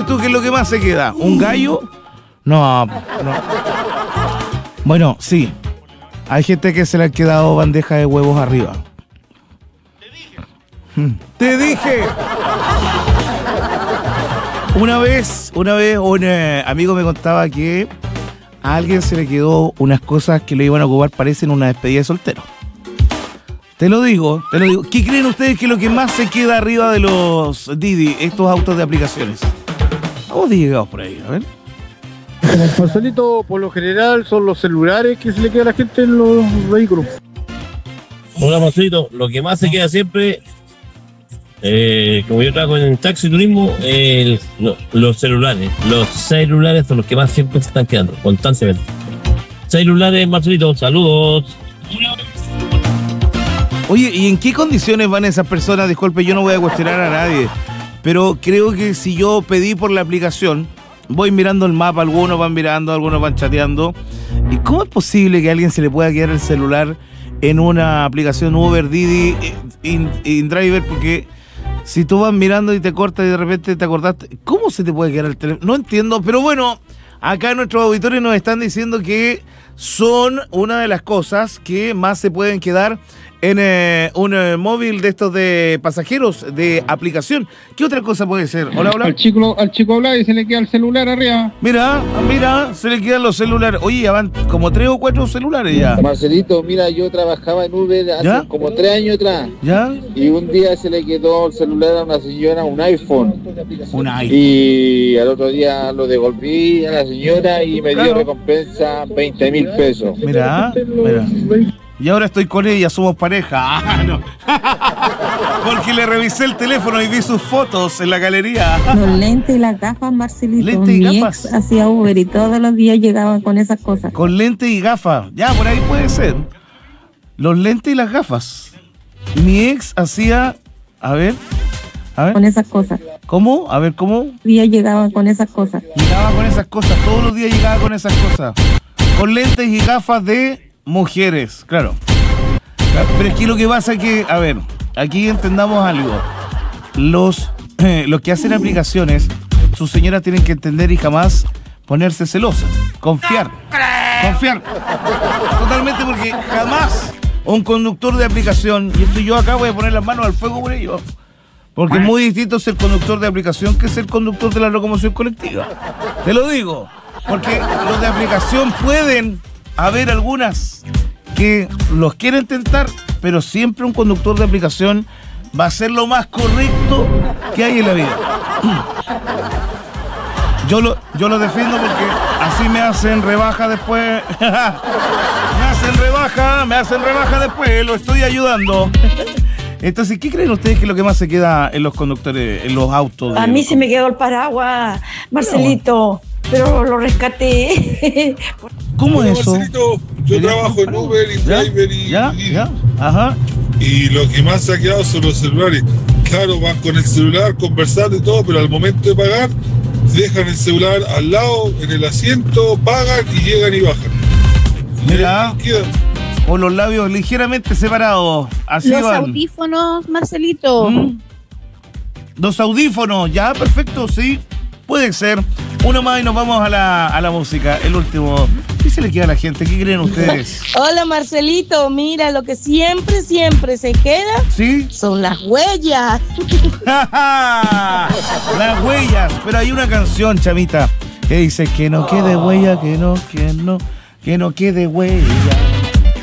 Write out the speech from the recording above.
tú qué es lo que más se queda? ¿Un gallo? No. Bueno, sí. Hay gente que se le han quedado bandejas de huevos arriba. ¡Te dije! Una vez un amigo me contaba que a alguien se le quedó unas cosas que le iban a ocupar, parecen una despedida de soltero. Te lo digo. ¿Qué creen ustedes que es lo que más se queda arriba de los Didi, estos autos de aplicaciones? Vamos llegados por ahí, a ver. Marcelito, por lo general son los celulares que se le queda a la gente en los vehículos. Hola, Marcelito. Lo que más se queda siempre, como yo trabajo en taxi y turismo, los celulares. Los celulares son los que más siempre se están quedando, constantemente. Celulares, Marcelito, saludos. Oye, ¿y en qué condiciones van esas personas? Disculpe, yo no voy a cuestionar a nadie, pero creo que si yo pedí por la aplicación, voy mirando el mapa, algunos van mirando, algunos van chateando. ¿Y cómo es posible que a alguien se le pueda quedar el celular en una aplicación Uber, Didi, InDriver? Porque si tú vas mirando y te cortas y de repente te acordaste, ¿cómo se te puede quedar el teléfono? No entiendo, pero bueno, acá nuestros auditores nos están diciendo que son una de las cosas que más se pueden quedar en un móvil de estos de pasajeros de aplicación. ¿Qué otra cosa puede ser? Hola. Al chico habla y se le queda el celular arriba. Mira, se le quedan los celulares. Oye, ya van como 3 o 4 celulares ya. Marcelito, mira, yo trabajaba en Uber hace como 3 años atrás. ¿Ya? Y un día se le quedó el celular a una señora, un iPhone. Y al otro día lo devolví a la señora y me dio recompensa 20.000 pesos. Mira. Y ahora estoy con ella, somos pareja. No. Porque le revisé el teléfono y vi sus fotos en la galería. Los lentes y las gafas, Marcelito. Lentes y gafas. Ex hacía Uber y todos los días llegaban con esas cosas. Con lentes y gafas. Ya, por ahí puede ser. Los lentes y las gafas. Mi ex hacía... A ver. Con esas cosas. ¿Cómo? A ver, ¿cómo? Día llegaban con esas cosas. Llegaba con esas cosas. Todos los días llegaba con esas cosas. Con lentes y gafas de... mujeres, claro. Pero es que lo que pasa es que, a ver, aquí entendamos algo. Los que hacen aplicaciones, sus señoras tienen que entender y jamás ponerse celosas. Confiar. Totalmente, porque jamás un conductor de aplicación, y esto yo acá voy a poner las manos al fuego por ello, porque es muy distinto ser conductor de aplicación que ser conductor de la locomoción colectiva. Te lo digo, porque los de aplicación pueden haber algunas que los quieren tentar, pero siempre un conductor de aplicación va a ser lo más correcto que hay en la vida. Yo lo defiendo porque así me hacen rebaja después. me hacen rebaja después, lo estoy ayudando. Entonces, ¿qué creen ustedes que es lo que más se queda en los conductores, en los autos? A mí se me quedó el paraguas, Marcelito. Pero lo rescaté. ¿Cómo es eso? Marcelito, yo trabajo en Uber y Driver y Ajá. Y lo que más se ha quedado son los celulares. Claro, van con el celular conversando y todo, pero al momento de pagar, dejan el celular al lado, en el asiento, pagan y llegan y bajan. Mira, con los labios ligeramente separados. Así los van. Audífonos, Marcelito. Los audífonos, ya, perfecto, sí. Puede ser. Uno más y nos vamos a la música. El último. ¿Qué se le queda a la gente? ¿Qué creen ustedes? Hola, Marcelito. Mira, lo que siempre se queda, ¿sí? Son las huellas. Las huellas. Pero hay una canción, chamita, que dice que no quede huella, que no quede huella.